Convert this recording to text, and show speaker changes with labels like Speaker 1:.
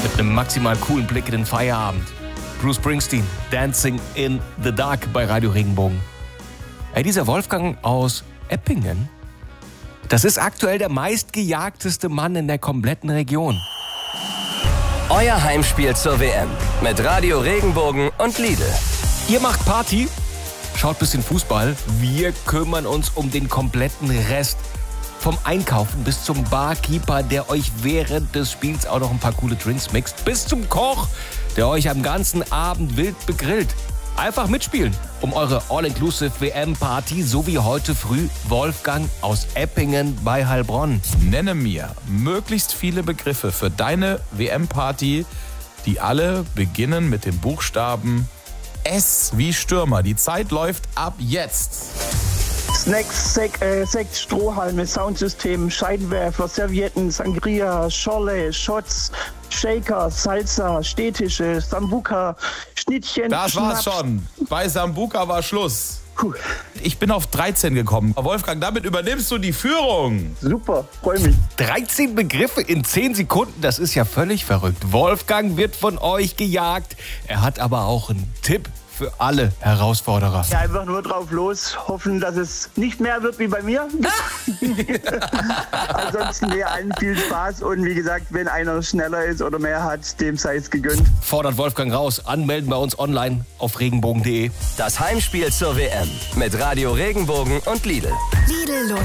Speaker 1: Mit einem maximal coolen Blick in den Feierabend. Bruce Springsteen, Dancing in the Dark bei Radio Regenbogen. Ey, dieser Wolfgang aus Eppingen, das ist aktuell der meistgejagteste Mann in der kompletten Region.
Speaker 2: Euer Heimspiel zur WM mit Radio Regenbogen und Lidl.
Speaker 1: Ihr macht Party, schaut bisschen Fußball. Wir kümmern uns um den kompletten Rest. Vom Einkaufen bis zum Barkeeper, der euch während des Spiels auch noch ein paar coole Drinks mixt. Bis zum Koch, der euch am ganzen Abend wild begrillt. Einfach mitspielen um eure All-Inclusive WM-Party, so wie heute früh Wolfgang aus Eppingen bei Heilbronn.
Speaker 3: Nenne mir möglichst viele Begriffe für deine WM-Party, die alle beginnen mit den Buchstaben S wie Stürmer. Die Zeit läuft ab jetzt.
Speaker 4: Snacks, Sekt, Strohhalme, Soundsystem, Scheinwerfer, Servietten, Sangria, Scholle, Shots, Shaker, Salsa, Stehtische, Sambuca, Schnittchen,
Speaker 3: Das war's
Speaker 4: Schnaps.
Speaker 3: schon. Bei Sambuca war Schluss.
Speaker 4: Puh,
Speaker 3: Ich bin auf 13 gekommen. Wolfgang, damit übernimmst du die Führung.
Speaker 4: super, freue mich.
Speaker 1: 13 Begriffe in 10 Sekunden, das ist ja völlig verrückt. Wolfgang wird von euch gejagt. Er hat aber auch einen Tipp für alle Herausforderer.
Speaker 4: Ja, einfach nur drauf los, hoffen, dass es nicht mehr wird wie bei mir. Ansonsten allen viel Spaß und wie gesagt, wenn einer schneller ist oder mehr hat, dem sei es gegönnt.
Speaker 1: Fordert Wolfgang raus. Anmelden bei uns online auf regenbogen.de.
Speaker 2: Das Heimspiel zur WM mit Radio Regenbogen und Lidl.
Speaker 5: Lidl